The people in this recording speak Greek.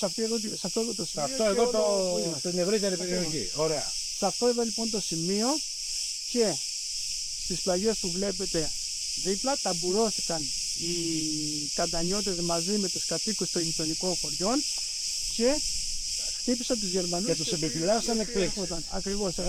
σε αυτό εδώ το σημείο. Αυτό εδώ την ευρύτερη περιοχή. Ωραία. Σε αυτό εδώ λοιπόν το σημείο και στις πλαγιές που βλέπετε δίπλα ταμπουρώθηκαν οι καντανιώτες μαζί με τους κατοίκους των γειτονικών χωριών και χτύπησαν τους Γερμανούς Και τους επιφυλάσσαν εκπλήξεις. Ακριβώς.